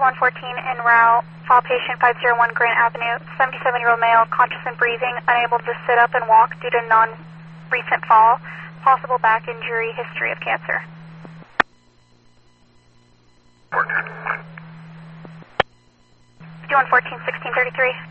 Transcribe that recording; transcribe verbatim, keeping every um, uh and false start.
one fourteen en route, file patient five oh one Grant Avenue, seventy-seven-year-old male, conscious and breathing, unable to sit up and walk due to non-recent fall, possible back injury, history of cancer. fifty-one fourteen, sixteen thirty-three.